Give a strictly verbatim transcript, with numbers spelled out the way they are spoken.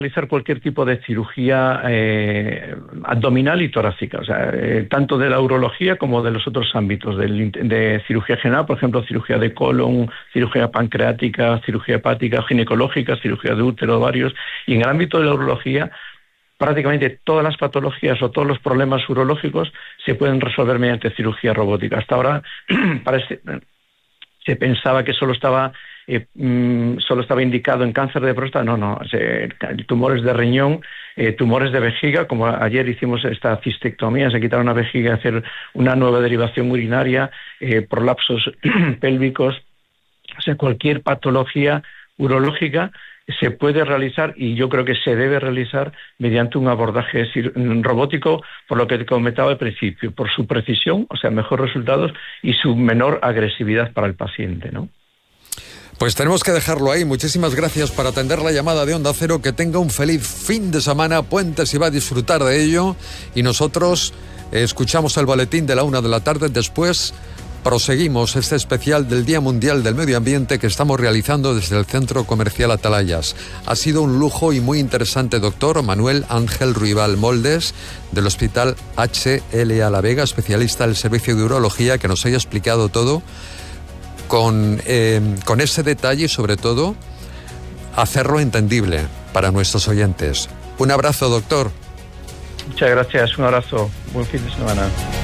realizar cualquier tipo de cirugía eh, abdominal y torácica, o sea, eh, tanto de la urología como de los otros ámbitos, del, de cirugía general, por ejemplo, cirugía de colon, cirugía pancreática, cirugía hepática, ginecológica, cirugía de útero, ovarios, y en el ámbito de la urología, prácticamente todas las patologías o todos los problemas urológicos se pueden resolver mediante cirugía robótica. Hasta ahora parece, se pensaba que solo estaba Eh, mm, solo estaba indicado en cáncer de próstata. No, no, se, tumores de riñón, eh, tumores de vejiga, como ayer hicimos esta cistectomía, se quitaron una vejiga, hacer una nueva derivación urinaria, eh, prolapsos pélvicos, o sea, cualquier patología urológica se puede realizar, y yo creo que se debe realizar mediante un abordaje robótico, por lo que te comentaba al principio, por su precisión, o sea, mejores resultados y su menor agresividad para el paciente, ¿no? Pues tenemos que dejarlo ahí. Muchísimas gracias por atender la llamada de Onda Cero. Que tenga un feliz fin de semana, puente si va a disfrutar de ello. Y nosotros eh, escuchamos el boletín de la una de la tarde. Después proseguimos este especial del Día Mundial del Medio Ambiente que estamos realizando desde el Centro Comercial Atalayas. Ha sido un lujo y muy interesante, doctor Manuel Ángel Ruibal Moldes, del Hospital H L A La Vega, especialista del Servicio de Urología, que nos haya explicado todo con, eh, con ese detalle y, sobre todo, hacerlo entendible para nuestros oyentes. Un abrazo, doctor. Muchas gracias, un abrazo. Buen fin de semana.